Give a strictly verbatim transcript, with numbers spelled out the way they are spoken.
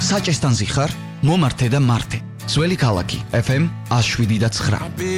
საჭესთან ზიხარ, მომართე და მართე. ძველი ქალაქი, ეფ ემ one oh seven და nine.